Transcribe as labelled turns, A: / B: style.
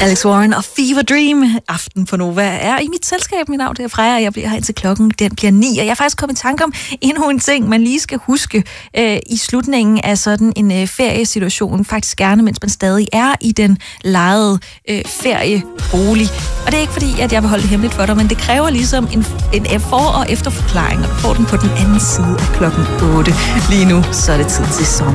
A: Alex Warren og Fever Dream. Aften på Nova er i mit selskab. Mit navn er Freja, og jeg bliver her indtil klokken den bliver 9. Og jeg har faktisk kommet i tanke om endnu en ting, man lige skal huske i slutningen af sådan en feriesituation. Faktisk gerne, mens man stadig er i den lejede feriebolig. Og det er ikke fordi, at jeg vil holde det hemmeligt for dig, men det kræver ligesom en for- og efterforklaring, og du får den på den anden side af klokken 8. Lige nu, så er det tid til sommer.